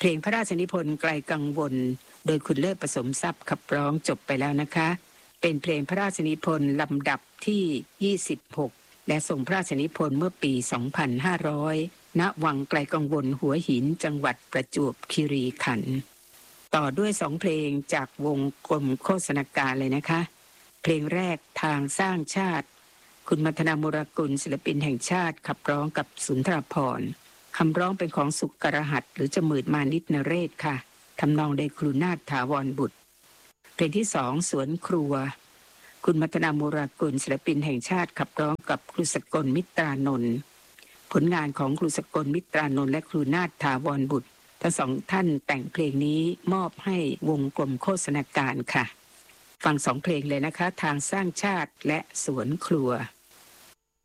เพลงพระราชนิพนธ์ไกลกังวลโดยคุณเลิศประสมทรัพย์ขับร้องจบไปแล้วนะคะเป็นเพลงพระราชนิพนธ์ลำดับที่26และส่งพระราชนิพนธ์เมื่อปี 2500 ณ วังไกลกังวลหัวหินจังหวัดประจวบคีรีขันธ์ต่อด้วย2เพลงจากวงกลมโฆษณาการเลยนะคะเพลงแรกทางสร้างชาติคุณมัทนามุรกุลศิลปินแห่งชาติขับร้องกับสุนทรภรณ์คำร้องเป็นของสุกรหัสหรือจมืดมานิชนเรศค่ะทำนองโดยครูนาถถาวรบุตรเพลงที่2สวนครัวคุณมัทนามุรกุลศิลปินแห่งชาติขับร้องกับครูสกลมิตรานนท์ผลงานของครูสกลมิตรานนท์และครูนาถถาวรบุตรทั้งสองท่านแต่งเพลงนี้มอบให้วงกลมโฆษณาการค่ะฟัง2เพลงเลยนะคะทางสร้างชาติและสวนครัว